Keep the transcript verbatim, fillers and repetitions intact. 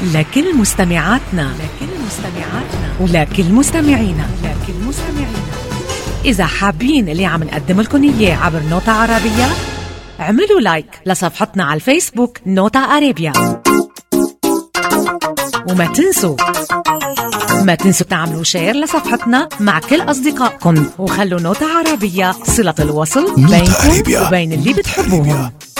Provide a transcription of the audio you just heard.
لكل مستمعاتنا لكل مستمعاتنا ولكل مستمعينا لكل مستمعينا إذا حابين اللي عم نقدم لكم إياه عبر نوتة عربية، اعملوا لايك لصفحتنا على الفيسبوك نوتة عربية، وما تنسوا ما تنسوا تعملوا شير لصفحتنا مع كل أصدقائكم، وخلوا نوتة عربية صلة الوصل بينكم وبين اللي بتحبوهم.